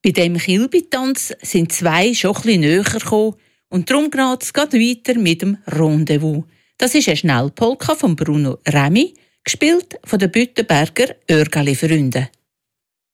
Bei dem Kilbi-Tanz sind zwei schon ein bisschen näher gekommen und darum geht es weiter mit dem Rendezvous. Das ist eine Schnellpolka von Bruno Remy, gespielt von den Büttenberger Örgeli-Freunden.